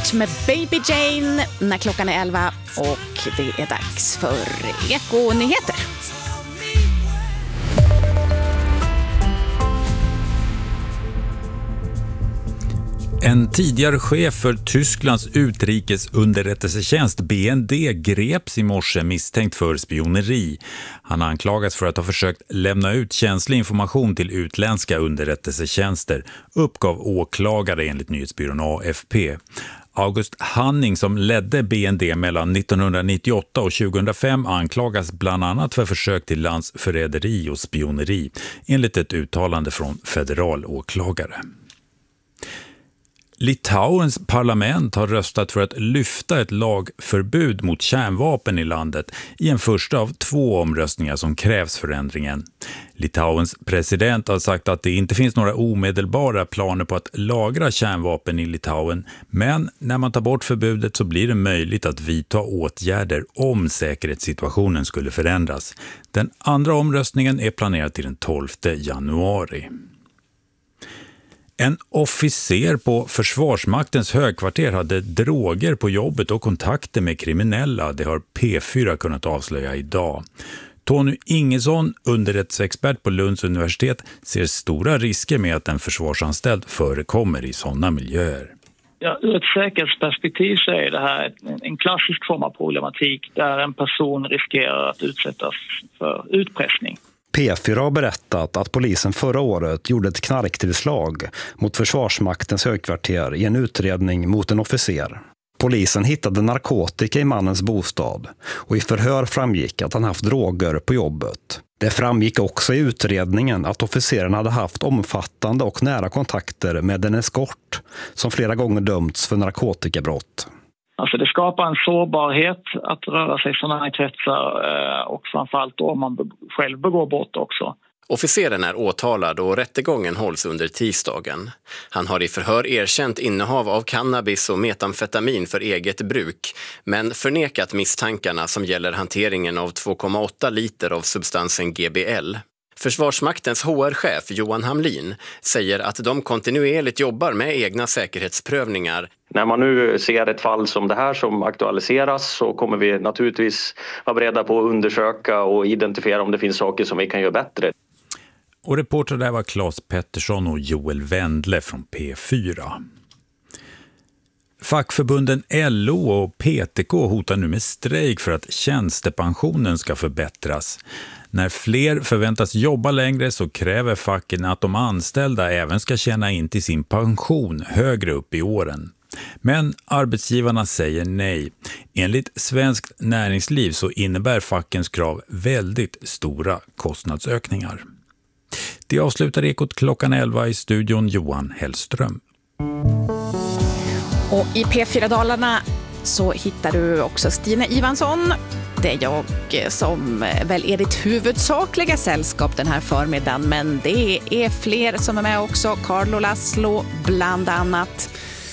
Heart med Baby Jane när klockan är 11 och det är dags för Eko-nyheter. En tidigare chef för Tysklands utrikesunderrättelsetjänst BND greps i morse misstänkt för spioneri. Han anklagas för att ha försökt lämna ut känslig information till utländska underrättelsetjänster, uppgav åklagare enligt nyhetsbyrån AFP. August Hanning, som ledde BND mellan 1998 och 2005, anklagas bland annat för försök till landsförräderi och spioneri, enligt ett uttalande från federalåklagare. Litauens parlament har röstat för att lyfta ett lagförbud mot kärnvapen i landet i en första av 2 omröstningar som krävs för ändringen. Litauens president har sagt att det inte finns några omedelbara planer på att lagra kärnvapen i Litauen, men när man tar bort förbudet så blir det möjligt att vidta åtgärder om säkerhetssituationen skulle förändras. Den andra omröstningen är planerad till den 12 januari. En officer på Försvarsmaktens högkvarter hade droger på jobbet och kontakter med kriminella. Det har P4 kunnat avslöja idag. Tony Ingesson, underrättelseexpert på Lunds universitet, ser stora risker med att en försvarsanställd förekommer i sådana miljöer. Ja, ur ett säkerhetsperspektiv så är det här en klassisk form av problematik där en person riskerar att utsättas för utpressning. P4 har berättat att polisen förra året gjorde ett knarktillslag mot Försvarsmaktens högkvarter i en utredning mot en officer. Polisen hittade narkotika i mannens bostad och i förhör framgick att han haft droger på jobbet. Det framgick också i utredningen att officeren hade haft omfattande och nära kontakter med en eskort som flera gånger dömts för narkotikabrott. Alltså det skapar en sårbarhet att röra sig i sådana här kretsar och framförallt om man själv begår brott också. Officeren är åtalad och rättegången hålls under tisdagen. Han har i förhör erkänt innehav av cannabis och metamfetamin för eget bruk, men förnekat misstankarna som gäller hanteringen av 2,8 liter av substansen GBL. Försvarsmaktens HR-chef Johan Hamlin säger att de kontinuerligt jobbar med egna säkerhetsprövningar. När man nu ser ett fall som det här som aktualiseras så kommer vi naturligtvis vara beredda på att undersöka och identifiera om det finns saker som vi kan göra bättre. Och reporter där var Claes Pettersson och Joel Wendle från P4. Fackförbunden LO och PTK hotar nu med strejk för att tjänstepensionen ska förbättras. När fler förväntas jobba längre så kräver facken att de anställda även ska tjäna in till sin pension högre upp i åren. Men arbetsgivarna säger nej. Enligt Svenskt Näringsliv så innebär fackens krav väldigt stora kostnadsökningar. Det avslutar Ekot klockan 11 i studion Johan Hellström. Och i P4 Dalarna så hittar du också Stina Ivansson. Det är jag som väl är ditt huvudsakliga sällskap den här förmiddagen, men det är fler som är med också. Carlo Laszlo bland annat.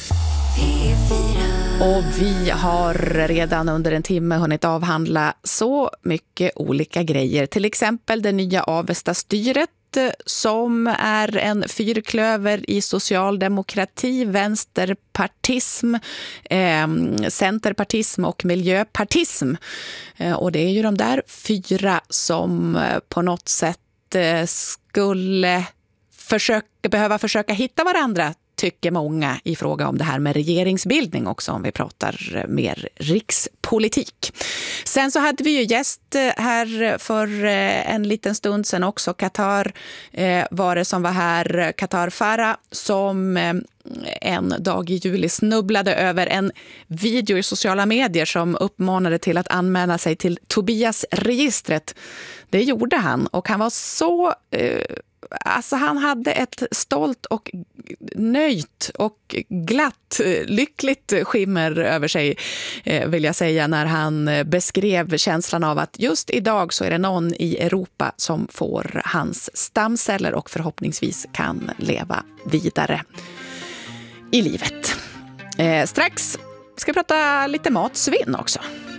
Och vi har redan under en timme hunnit avhandla så mycket olika grejer. Till exempel det nya Avesta-styret som är en fyrklöver i socialdemokrati, vänsterpartism, centerpartism och miljöpartism. Och det är ju de där 4 som på något sätt skulle behöva försöka hitta varandra, tycker många, i fråga om det här med regeringsbildning också, om vi pratar mer rikspolitik. Sen så hade vi ju gäst här för en liten stund sedan också. Qatar var det som var här. Qatar Farah som en dag i juli snubblade över en video i sociala medier som uppmanade till att anmäla sig till Tobias-registret. Det gjorde han och han var så... Alltså han hade ett stolt och nöjt och glatt, lyckligt skimmer över sig, vill jag säga, när han beskrev känslan av att just idag så är det någon i Europa som får hans stamceller och förhoppningsvis kan leva vidare i livet. Strax ska vi prata lite matsvinn också.